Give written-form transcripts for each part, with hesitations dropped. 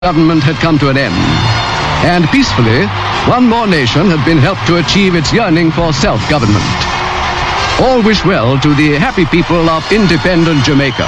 government had come to an end. And peacefully, one more nation had been helped to achieve its yearning for self-government. All wish well to the happy people of independent Jamaica.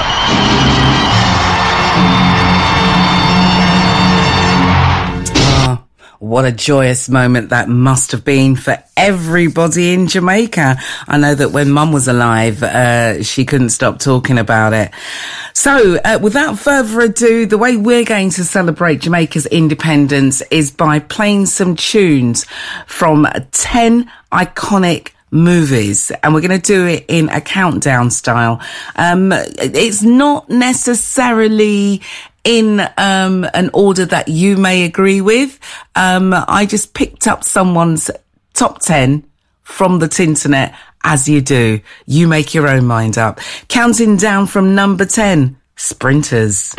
What a joyous moment that must have been for everybody in Jamaica. I know that when Mum was alive, she couldn't stop talking about it. So, without further ado, the way we're going to celebrate Jamaica's independence is by playing some tunes from 10 iconic movies, and we're going to do it in a countdown style. It's not necessarily in an order that you may agree with. I just picked up someone's top 10 from the Tinternet, as you do. You make your own mind up. Counting down from number 10, Sprinters.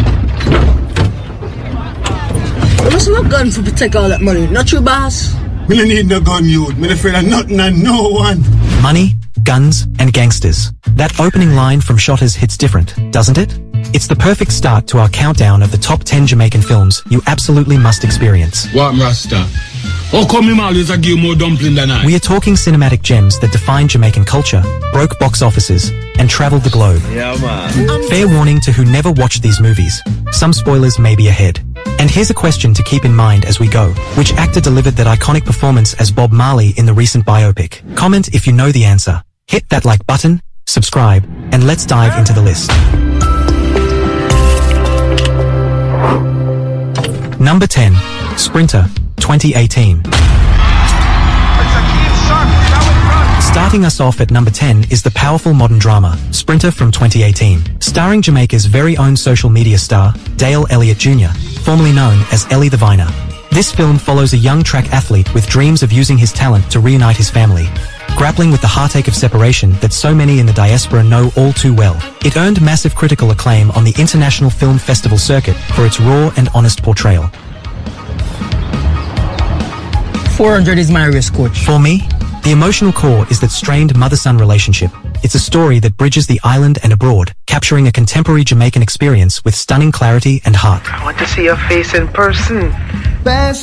You must have a gun for to take all that money, not you, boss? Me no need no gun, youth. Me no afraid of nothing and no one. Money, guns, and gangsters. That opening line from Shotters hits different, doesn't it? It's the perfect start to our countdown of the top 10 Jamaican films you absolutely must experience. What, Rasta? How come him always a give more dumpling than I? We are talking cinematic gems that define Jamaican culture, broke box offices, and traveled the globe. Yeah, man. Fair warning to who never watched these movies. Some spoilers may be ahead. And here's a question to keep in mind as we go. Which actor delivered that iconic performance as Bob Marley in the recent biopic? Comment if you know the answer. Hit that like button, subscribe, and let's dive into the list. Number 10, Sprinter, 2018. Starting us off at number 10 is the powerful modern drama, Sprinter from 2018, starring Jamaica's very own social media star, Dale Elliott Jr., formerly known as Ellie the Viner. This film follows a young track athlete with dreams of using his talent to reunite his family, grappling with the heartache of separation that so many in the diaspora know all too well. It earned massive critical acclaim on the International Film Festival circuit for its raw and honest portrayal. 400 is my risk, coach. For me, the emotional core is that strained mother-son relationship. It's a story that bridges the island and abroad, capturing a contemporary Jamaican experience with stunning clarity and heart. I want to see your face in person. Best